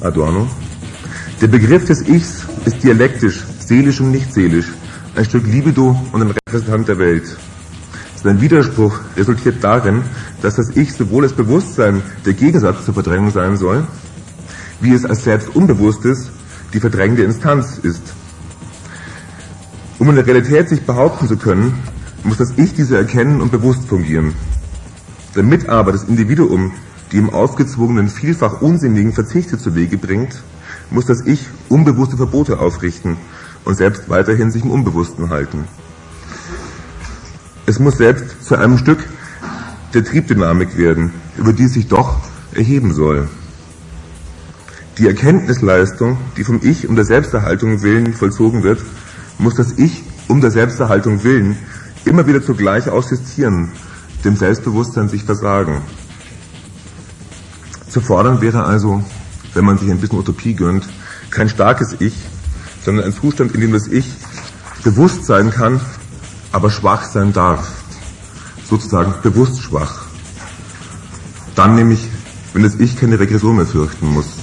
Adorno. Der Begriff des Ichs ist dialektisch, seelisch und nicht seelisch, ein Stück Libido und ein Repräsentant der Welt. Sein Widerspruch resultiert darin, dass das Ich sowohl als Bewusstsein der Gegensatz zur Verdrängung sein soll, wie es als selbst Unbewusstes die verdrängende Instanz ist. Um in der Realität sich behaupten zu können, muss das Ich diese erkennen und bewusst fungieren. Damit aber das Individuum die im ausgezwungenen, vielfach unsinnigen Verzichte zu Wege bringt, muss das Ich unbewusste Verbote aufrichten und selbst weiterhin sich im Unbewussten halten. Es muss selbst zu einem Stück der Triebdynamik werden, über die es sich doch erheben soll. Die Erkenntnisleistung, die vom Ich um der Selbsterhaltung willen vollzogen wird, muss das Ich um der Selbsterhaltung willen immer wieder zugleich aussistieren, dem Selbstbewusstsein sich versagen. Zu fordern wäre also, wenn man sich ein bisschen Utopie gönnt, kein starkes Ich, sondern ein Zustand, in dem das Ich bewusst sein kann, aber schwach sein darf. Sozusagen bewusst schwach. Dann nämlich, wenn das Ich keine Regression mehr fürchten muss.